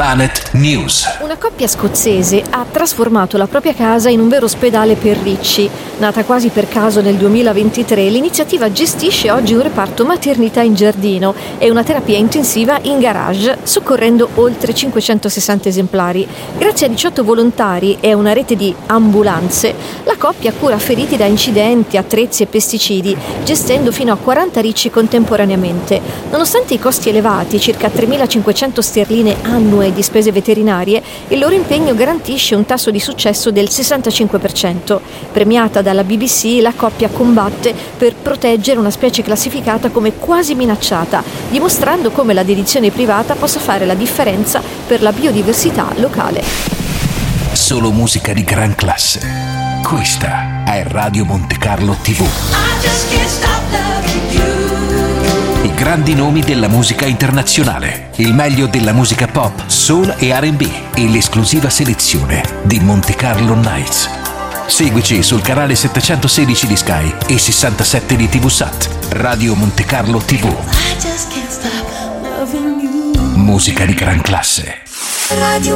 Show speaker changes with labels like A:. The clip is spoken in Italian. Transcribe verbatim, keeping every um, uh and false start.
A: Planet News.
B: Una coppia scozzese ha trasformato la propria casa in un vero ospedale per ricci. Nata quasi per caso nel duemilaventitré, l'iniziativa gestisce oggi un reparto maternità in giardino e una terapia intensiva in garage, soccorrendo oltre cinquecentosessanta esemplari. Grazie a diciotto volontari e a una rete di ambulanze, la coppia cura feriti da incidenti, attrezzi e pesticidi, gestendo fino a quaranta ricci contemporaneamente. Nonostante i costi elevati, circa tremilacinquecento sterline annue di spese veterinarie, il loro impegno garantisce un tasso di successo del sessantacinque per cento. Premiata dalla B B C, la coppia combatte per proteggere una specie classificata come quasi minacciata, dimostrando come la dedizione privata possa fare la differenza per la biodiversità locale.
A: Solo musica di gran classe. Questa è Radio Monte Carlo tivù. I grandi nomi della musica internazionale, il meglio della musica pop, soul e R and B e l'esclusiva selezione di Monte Carlo Nights. Seguici sul canale settecentosedici di Sky e sessantasette di TVSat. Radio Monte Carlo tivù. Musica di gran classe.